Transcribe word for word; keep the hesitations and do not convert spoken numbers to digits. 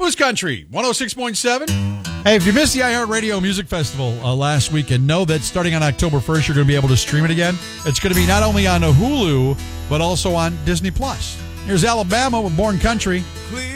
Blues Country, one oh six point seven. Hey, if you missed the iHeartRadio Music Festival uh, last weekend, know that starting on October first, you're going to be able to stream it again. It's going to be not only on Hulu, but also on Disney Plus. Here's Alabama with Born Country. Clear